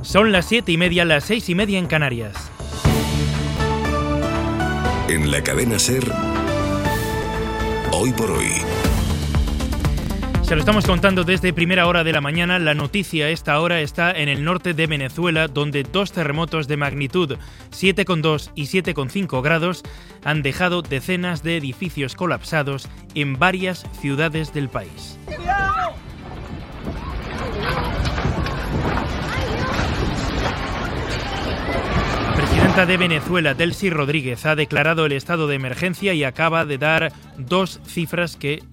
Son las 7:30, las 6:30 en Canarias. En la cadena SER, Hoy por Hoy. Se lo estamos contando desde primera hora de la mañana. La noticia a esta hora está en el norte de Venezuela, donde dos terremotos de magnitud 7,2 y 7,5 grados han dejado decenas de edificios colapsados en varias ciudades del país. La presidenta de Venezuela, Delcy Rodríguez, ha declarado el estado de emergencia y acaba de dar dos cifras que